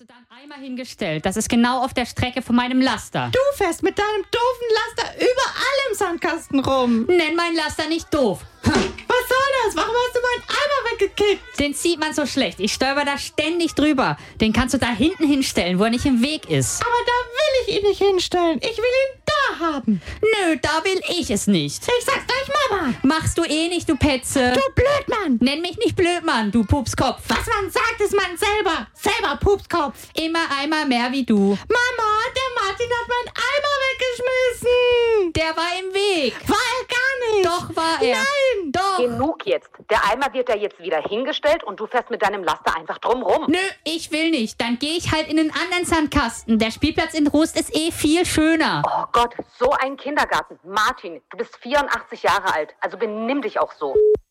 du da einen Eimer hingestellt? Das ist genau auf der Strecke von meinem Laster. Du fährst mit deinem doofen Laster überall im Sandkasten rum. Nenn meinen Laster nicht doof. Was soll das? Warum hast du meinen Eimer weggekickt? Den sieht man so schlecht. Ich stolper da ständig drüber. Den kannst du da hinten hinstellen, wo er nicht im Weg ist. Aber da will ich ihn nicht hinstellen. Ich will ihn da haben. Nö, da will ich es nicht. Ich sag's gleich Mama. Machst du eh nicht, du Petze. Du Blödmann. Nenn mich nicht Blödmann, du Pupskopf. Was man sagt, ist man selber. Selber Pupskopf. Immer einmal mehr wie du. Mama, der Martin hat meinen Eimer weggeschmissen. Der war im Weg. War er gar nicht. Doch war er. Nein. Doch. Genug jetzt. Der Eimer wird da jetzt wieder hingestellt und du fährst mit deinem Laster einfach drum rum. Nö, ich will nicht. Dann gehe ich halt in einen anderen Sandkasten. Der Spielplatz in Rust ist eh viel schöner. Oh Gott, so ein Kindergarten. Martin, du bist 84 Jahre alt, also benimm dich auch so.